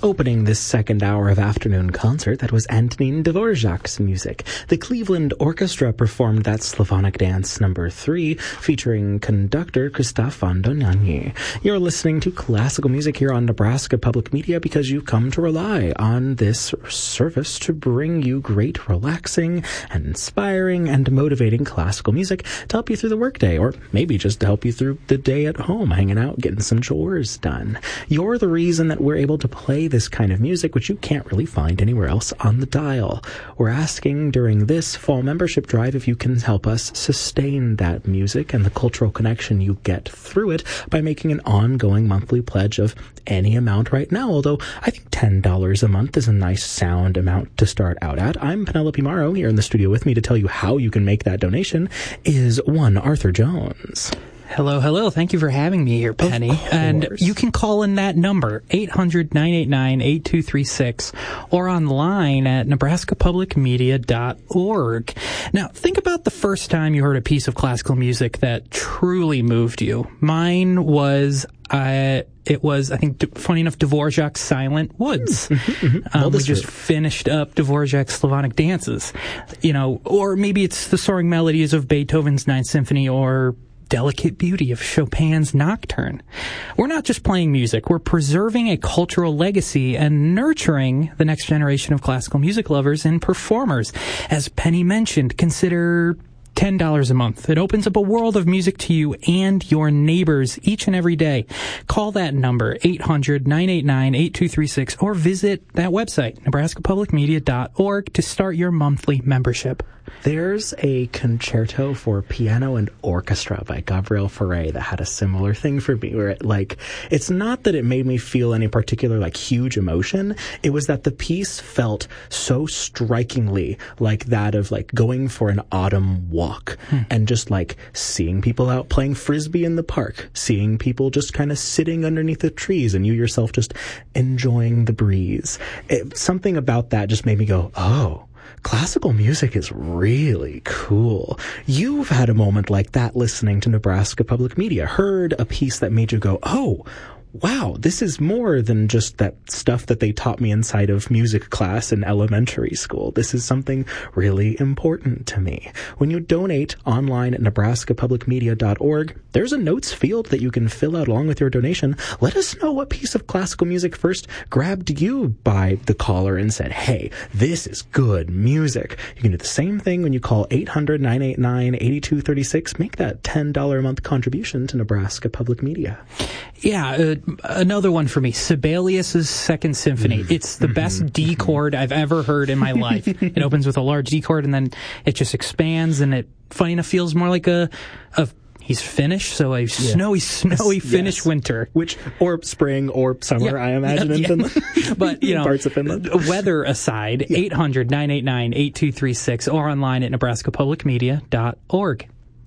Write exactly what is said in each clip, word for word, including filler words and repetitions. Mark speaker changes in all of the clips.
Speaker 1: Opening this second hour of afternoon concert, that was Antonín Dvořák's music. The Cleveland Orchestra performed that Slavonic Dance number three, featuring conductor Krzysztof Wondoniani. You're listening to classical music here on Nebraska Public Media because you've come to rely on this service to bring you great, relaxing, and inspiring and motivating classical music to help you through the workday, or maybe just to help you through the day at home, hanging out, getting some chores done. You're the reason that we're able to play this kind of music, which you can't really find anywhere else on the dial. We're asking during this fall membership drive if you can help us sustain that music and the cultural connection you get through it by making an ongoing monthly pledge of any amount right now, although I think ten dollars a month is a nice sound amount to start out at. I'm Penelope Morrow. Here in the studio with me to tell you how you can make that donation is one Arthur Jones.
Speaker 2: Hello, hello. Thank you for having me here, Penny. And you can call in that number, eight hundred, nine eight nine, eight two three six, or online at nebraska public media dot org. Now, think about the first time you heard a piece of classical music that truly moved you. Mine was... Uh, it was, I think, funny enough, Dvořák's Silent Woods. Mm-hmm, mm-hmm. Um, we just finished up Dvořák's Slavonic Dances. You know, or maybe it's the soaring melodies of Beethoven's Ninth Symphony, or delicate beauty of Chopin's Nocturne. We're not just playing music, we're preserving a cultural legacy and nurturing the next generation of classical music lovers and performers. As Penny mentioned, consider ten dollars a month. It opens up a world of music to you and your neighbors each and every day. Call that number, eight hundred, nine eight nine, eight two three six, or visit that website, nebraska public media dot org, to start your monthly membership.
Speaker 1: There's a concerto for piano and orchestra by Gabriel Fauré that had a similar thing for me, where it, like, it's not that it made me feel any particular, like, huge emotion. It was that the piece felt so strikingly like that of, like, going for an autumn walk hmm. and just, like, seeing people out playing frisbee in the park, seeing people just kind of sitting underneath the trees and you yourself just enjoying the breeze. It, something about that just made me go, oh, classical music is really cool. You've had a moment like that listening to Nebraska Public Media, heard a piece that made you go, oh, wow, this is more than just that stuff that they taught me inside of music class in elementary school. This is something really important to me. When you donate online at nebraska public media dot org, there's a notes field that you can fill out along with your donation. Let us know what piece of classical music first grabbed you by the collar and said, hey, this is good music. You can do the same thing when you call eight hundred, nine eight nine, eight two three six. Make that ten dollars a month contribution to Nebraska Public Media.
Speaker 2: Yeah, uh, another one for me, Sibelius's Second Symphony. Mm-hmm. It's the best D chord I've ever heard in my life. It opens with a large D chord, and then it just expands, and it, funny enough, feels more like a, a he's Finnish, so a yeah. snowy, snowy yes. Finnish yes. winter.
Speaker 1: Which, or spring, or summer, yeah. I imagine, yeah. in Finland.
Speaker 2: But, you know,
Speaker 1: parts of Finland.
Speaker 2: Weather aside, yeah. eight hundred, nine eight nine, eight two three six, or online at nebraska public media dot org.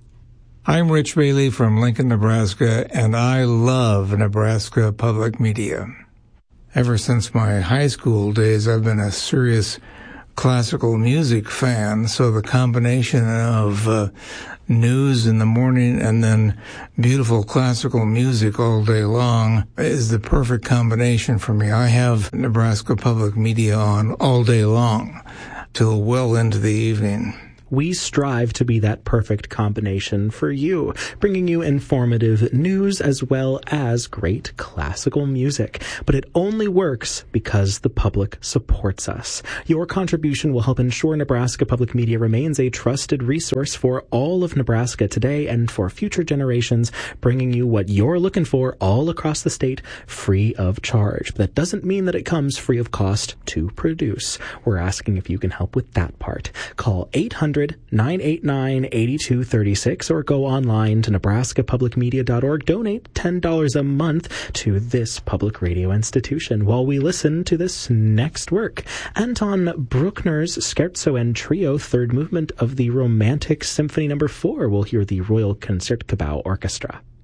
Speaker 3: I'm Rich Bailey from Lincoln, Nebraska, and I love Nebraska Public Media. Ever since my high school days, I've been a serious classical music fan, so the combination of uh, news in the morning and then beautiful classical music all day long is the perfect combination for me. I have Nebraska Public Media on all day long till well into the evening.
Speaker 1: We strive to be that perfect combination for you, bringing you informative news as well as great classical music. But it only works because the public supports us. Your contribution will help ensure Nebraska Public Media remains a trusted resource for all of Nebraska today and for future generations, bringing you what you're looking for all across the state free of charge. But that doesn't mean that it comes free of cost to produce. We're asking if you can help with that part. Call eight hundred, nine eight nine, eight two three six or go online to nebraska public media dot org. Donate ten dollars a month to this public radio institution while we listen to this next work. Anton Bruckner's Scherzo and Trio, third movement of the Romantic Symphony number four. We'll hear the Royal Concertgebouw Orchestra.